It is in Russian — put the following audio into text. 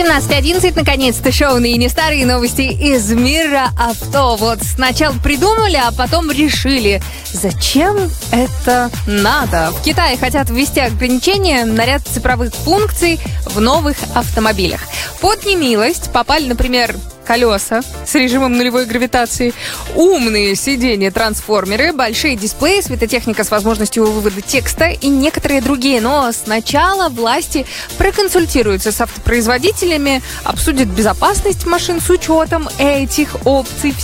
17:11, наконец-то шоу «Ныне старые новости из мира авто». Вот сначала придумали, а потом решили, зачем это надо. В Китае хотят ввести ограничения на ряд цифровых функций в новых автомобилях. Под немилость попали, например, колеса с режимом нулевой гравитации, умные сиденья-трансформеры, большие дисплеи, светотехника с возможностью вывода текста и некоторые другие. Но сначала власти проконсультируются с автопроизводителями, обсудят безопасность машин с учетом этих опций.